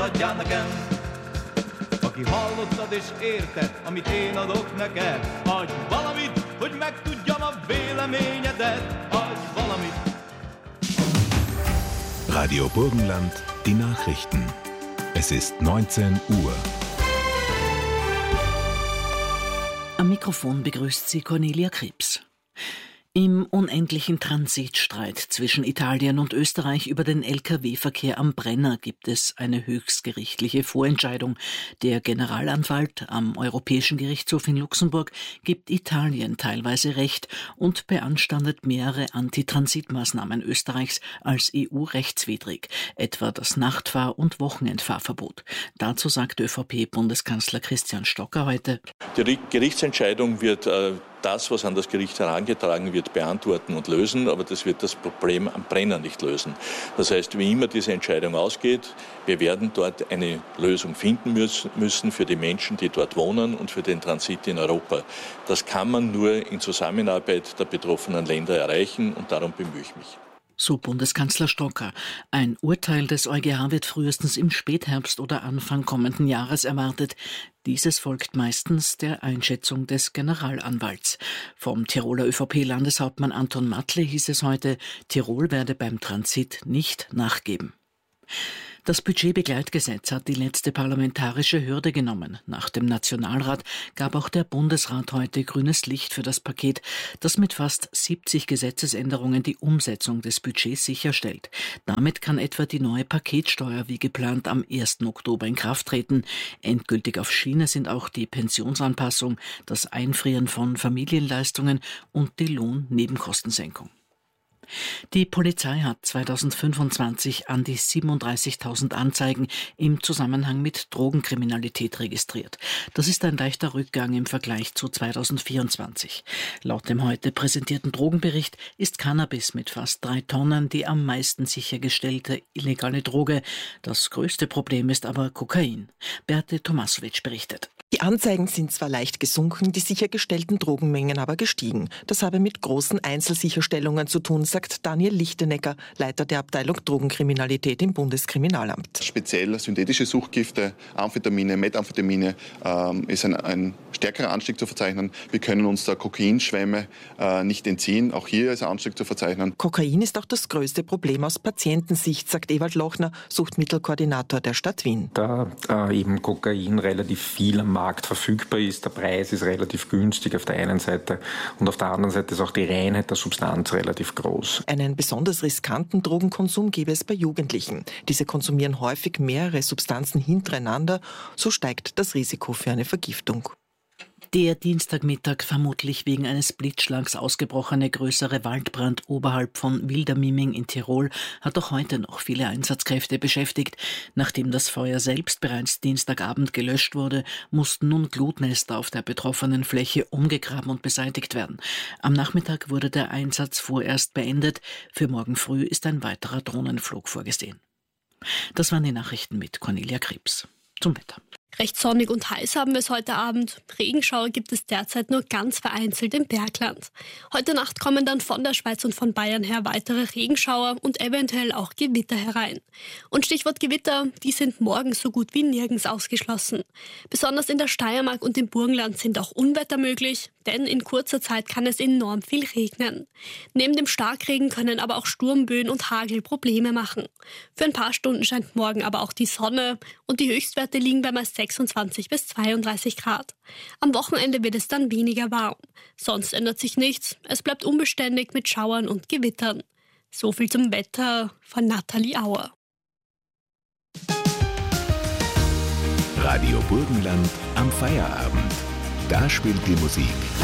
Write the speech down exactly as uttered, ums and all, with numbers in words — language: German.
eladja nekem. Aki hallottad és érted, amit én adok neked, adj valamit, hogy megtudjam a véleményedet, adj valamit. Radio Burgenland, die Nachrichten. Es ist neunzehn Uhr. Am Mikrofon begrüßt sie Cornelia Krebs. Im unendlichen Transitstreit zwischen Italien und Österreich über den L K W-Verkehr am Brenner gibt es eine höchstgerichtliche Vorentscheidung. Der Generalanwalt am Europäischen Gerichtshof in Luxemburg gibt Italien teilweise Recht und beanstandet mehrere Antitransitmaßnahmen Österreichs als E U-rechtswidrig, etwa das Nachtfahr- und Wochenendfahrverbot. Dazu sagt Ö V P-Bundeskanzler Christian Stocker heute: Die Gerichtsentscheidung wird äh, das, was an das Gericht herangetragen wird, beantworten und lösen, aber das wird das Problem am Brenner nicht lösen. Das heißt, wie immer diese Entscheidung ausgeht, wir werden dort eine Lösung finden müssen für die Menschen, die dort wohnen und für den Transit in Europa. Das kann man nur in Zusammenarbeit der betroffenen Länder erreichen und darum bemühe ich mich. So Bundeskanzler Stocker. Ein Urteil des EuGH wird frühestens im Spätherbst oder Anfang kommenden Jahres erwartet. Dieses folgt meistens der Einschätzung des Generalanwalts. Vom Tiroler Ö V P-Landeshauptmann Anton Matle hieß es heute, Tirol werde beim Transit nicht nachgeben. Das Budgetbegleitgesetz hat die letzte parlamentarische Hürde genommen. Nach dem Nationalrat gab auch der Bundesrat heute grünes Licht für das Paket, das mit fast siebzig Gesetzesänderungen die Umsetzung des Budgets sicherstellt. Damit kann etwa die neue Paketsteuer wie geplant am ersten Oktober in Kraft treten. Endgültig auf Schiene sind auch die Pensionsanpassung, das Einfrieren von Familienleistungen und die Lohnnebenkostensenkung. Die Polizei hat zweitausendfünfundzwanzig an die siebenunddreißigtausend Anzeigen im Zusammenhang mit Drogenkriminalität registriert. Das ist ein leichter Rückgang im Vergleich zu zweitausendvierundzwanzig. Laut dem heute präsentierten Drogenbericht ist Cannabis mit fast drei Tonnen die am meisten sichergestellte illegale Droge. Das größte Problem ist aber Kokain. Berthe Tomasovic berichtet. Die Anzeigen sind zwar leicht gesunken, die sichergestellten Drogenmengen aber gestiegen. Das habe mit großen Einzelsicherstellungen zu tun, sagt Daniel Lichtenecker, Leiter der Abteilung Drogenkriminalität im Bundeskriminalamt. Speziell synthetische Suchtgifte, Amphetamine, Methamphetamine ähm, ist ein, ein stärkerer Anstieg zu verzeichnen. Wir können uns der Kokainschwemme äh, nicht entziehen. Auch hier ist ein Anstieg zu verzeichnen. Kokain ist auch das größte Problem aus Patientensicht, sagt Ewald Lochner, Suchtmittelkoordinator der Stadt Wien. Da äh, eben Kokain relativ viel am Markt verfügbar ist, der Preis ist relativ günstig auf der einen Seite und auf der anderen Seite ist auch die Reinheit der Substanz relativ groß. Einen besonders riskanten Drogenkonsum gäbe es bei Jugendlichen. Diese konsumieren häufig mehrere Substanzen hintereinander, so steigt das Risiko für eine Vergiftung. Der Dienstagmittag vermutlich wegen eines Blitzschlags ausgebrochene größere Waldbrand oberhalb von Wildermiming in Tirol hat auch heute noch viele Einsatzkräfte beschäftigt. Nachdem das Feuer selbst bereits Dienstagabend gelöscht wurde, mussten nun Glutnester auf der betroffenen Fläche umgegraben und beseitigt werden. Am Nachmittag wurde der Einsatz vorerst beendet. Für morgen früh ist ein weiterer Drohnenflug vorgesehen. Das waren die Nachrichten mit Cornelia Krebs. Zum Wetter. Recht sonnig und heiß haben wir es heute Abend. Regenschauer gibt es derzeit nur ganz vereinzelt im Bergland. Heute Nacht kommen dann von der Schweiz und von Bayern her weitere Regenschauer und eventuell auch Gewitter herein. Und Stichwort Gewitter, die sind morgen so gut wie nirgends ausgeschlossen. Besonders in der Steiermark und im Burgenland sind auch Unwetter möglich, denn in kurzer Zeit kann es enorm viel regnen. Neben dem Starkregen können aber auch Sturmböen und Hagel Probleme machen. Für ein paar Stunden scheint morgen aber auch die Sonne und die Höchstwerte liegen bei meist sechsundzwanzig bis zweiunddreißig Grad. Am Wochenende wird es dann weniger warm. Sonst ändert sich nichts. Es bleibt unbeständig mit Schauern und Gewittern. So viel zum Wetter von Nathalie Auer. Radio Burgenland am Feierabend. Da spielt die Musik